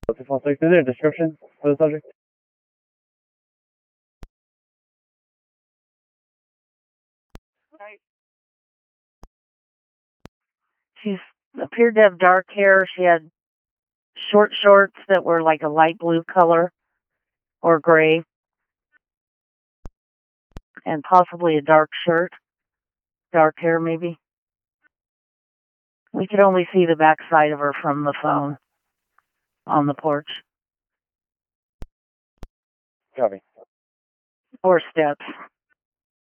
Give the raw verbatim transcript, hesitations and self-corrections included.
Is there a description for the subject? She appeared to have dark hair. She had short shorts that were like a light blue color or gray, and possibly a dark shirt, dark hair maybe. We could only see the back side of her from the phone on the porch. Copy. Or steps.